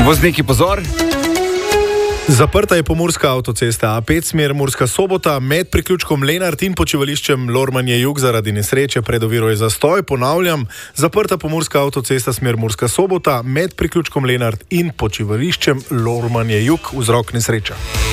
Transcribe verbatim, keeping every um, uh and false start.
Vozniki, pozor! Zaprta je pomurska avtocesta A pet smer Murska Sobota med priključkom Lenart in počivališčem Lormanje Jug zaradi nesreče. Pred oviro je zastoj. Ponavljam, zaprta pomurska avtocesta smer Murska Sobota med priključkom Lenart in počivališčem Lormanje Jug, vzrok nesreča.